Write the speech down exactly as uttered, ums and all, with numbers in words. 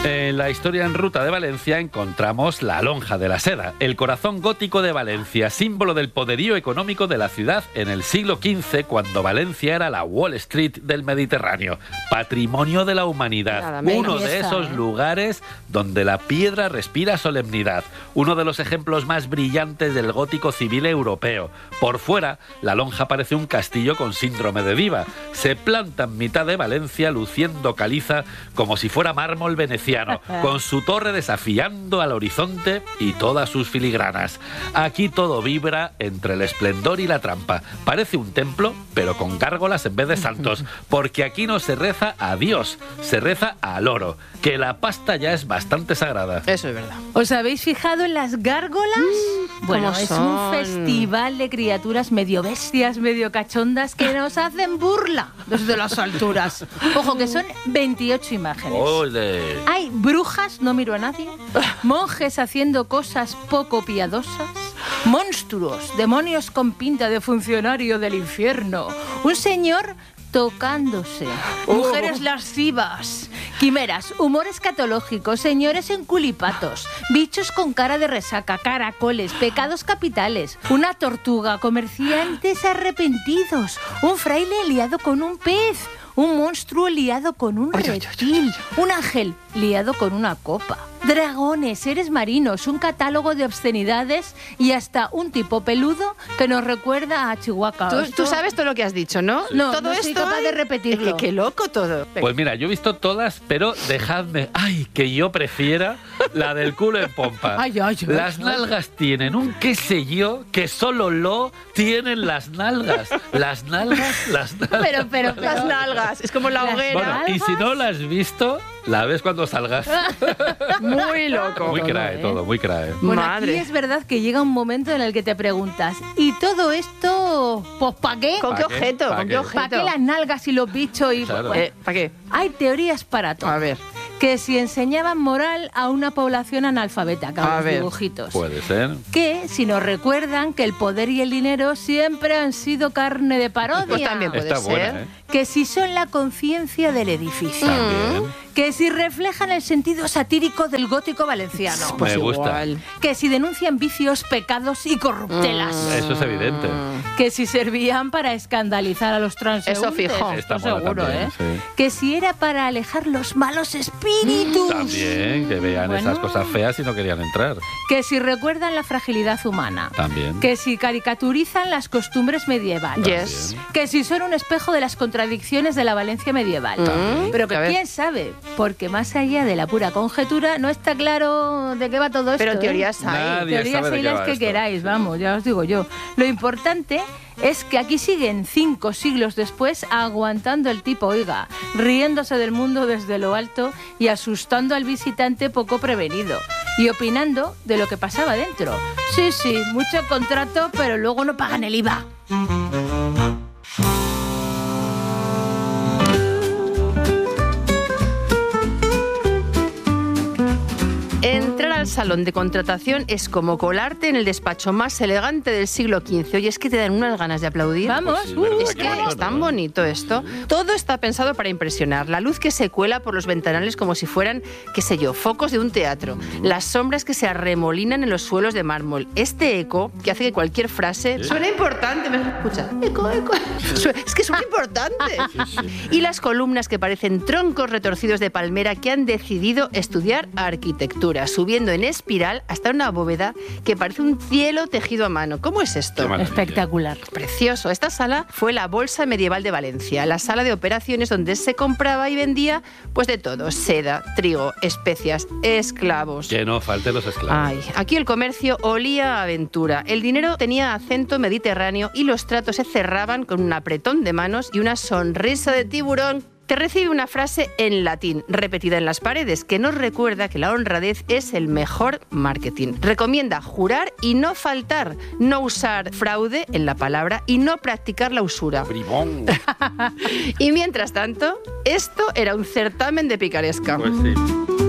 En la historia en ruta de Valencia encontramos la lonja de la seda, el corazón gótico de Valencia, símbolo del poderío económico de la ciudad en el siglo quince, cuando Valencia era la Wall Street del Mediterráneo. Patrimonio de la humanidad, uno de esos ¿eh? lugares donde la piedra respira solemnidad, uno de los ejemplos más brillantes del gótico civil europeo. Por fuera, la lonja parece un castillo con síndrome de diva. Se planta en mitad de Valencia luciendo caliza como si fuera mármol veneciano, con su torre desafiando al horizonte y todas sus filigranas. Aquí todo vibra entre el esplendor y la trampa. Parece un templo, pero con gárgolas en vez de santos, porque aquí no se reza a Dios, se reza al oro, que la pasta ya es bastante sagrada. Eso es verdad. ¿Os habéis fijado en las gárgolas? Mm, bueno, es son? un festival de criaturas medio bestias, medio cachondas, que nos hacen burla desde las alturas. Ojo, que son veintiocho imágenes. ¡Ole! Hay brujas, no miro a nadie, monjes haciendo cosas poco piadosas, monstruos, demonios con pinta de funcionario del infierno, un señor tocándose, mujeres oh. lascivas, quimeras, humor escatológico, señores en culipatos, bichos con cara de resaca, caracoles, pecados capitales, una tortuga, comerciantes arrepentidos, un fraile liado con un pez, un monstruo liado con un ay, reptil, ay, ay, ay. un ángel liado con una copa, dragones, seres marinos, un catálogo de obscenidades y hasta un tipo peludo que nos recuerda a Chihuahua. Tú, tú sabes todo lo que has dicho, ¿no? No, todo no esto soy capaz hay... de repetirlo. Es que, qué loco todo. Pues mira, yo he visto todas, pero dejadme... ¡Ay, que yo prefiera la del culo en pompa! Ay, ay, ay, las ay. nalgas tienen un qué sé yo que solo lo tienen las nalgas. Las nalgas, las nalgas. Pero, pero, pero. Las nalgas, es como la hoguera. Bueno, y si no la has visto, la ves cuando salgas. Muy loco. Muy crae ¿eh? todo, muy crae. Bueno, Madre. aquí es verdad que llega un momento en el que te preguntas, ¿y todo esto, pues para qué? ¿Con qué ¿Pa qué? objeto? ¿Pa ¿Con qué? qué objeto? ¿Para qué las nalgas y los bichos? Y Claro. bueno, Eh, ¿Para qué? hay teorías para todo. A ver. Que si enseñaban moral a una población analfabeta, con A los ver. dibujitos. Puede ser. Que si nos recuerdan que el poder y el dinero siempre han sido carne de parodia. Pues también puede Está ser. buena, ¿eh? Que si son la conciencia del edificio. También. Que si reflejan el sentido satírico del gótico valenciano. Pues Me gusta. igual. Que si denuncian vicios, pecados y corruptelas. Eso es evidente. Que si servían para escandalizar a los transeúntes. Eso fijo. Está Esto mola seguro, también, ¿eh? sí. Que si era para alejar los malos espíritus. También, que vean Bueno. esas cosas feas y no querían entrar. Que si recuerdan la fragilidad humana. También. Que si caricaturizan las costumbres medievales. Yes. Que si son un espejo de las contradicciones de la Valencia medieval. También. Pero que A ver. quién sabe, porque más allá de la pura conjetura no está claro de qué va todo esto. Pero ¿eh? teorías hay. Nadie Teorías sabe de hay qué las va que esto. queráis, vamos, ya os digo yo. Lo importante es que aquí siguen cinco siglos después aguantando el tipo, oiga, riéndose del mundo desde lo alto y asustando al visitante poco prevenido y opinando de lo que pasaba dentro. Sí, sí, mucho contrato, pero luego no pagan el I V A. Entrar al salón de contratación es como colarte en el despacho más elegante del siglo quince. Oye, es que te dan unas ganas de aplaudir. Vamos, Pues sí, es verdad, Es qué que bonito, es tan ¿no? bonito esto. Todo está pensado para impresionar. La luz que se cuela por los ventanales como si fueran, qué sé yo, focos de un teatro. Las sombras que se arremolinan en los suelos de mármol. Este eco que hace que cualquier frase suena importante. ¿Me escucha? Eco, eco. Es que suena importante. Y las columnas que parecen troncos retorcidos de palmera que han decidido estudiar arquitectura, subiendo en espiral hasta una bóveda que parece un cielo tejido a mano. ¿Cómo es esto? Qué maravilla. Espectacular. Precioso. Esta sala fue la Bolsa Medieval de Valencia, la sala de operaciones donde se compraba y vendía pues de todo, seda, trigo, especias, esclavos. Que no falten los esclavos. Ay, aquí el comercio olía a aventura. El dinero tenía acento mediterráneo y los tratos se cerraban con un apretón de manos y una sonrisa de tiburón que recibe una frase en latín, repetida en las paredes, que nos recuerda que la honradez es el mejor marketing. Recomienda jurar y no faltar, no usar fraude en la palabra y no practicar la usura. Bribón. Y mientras tanto, esto era un certamen de picaresca. Pues sí.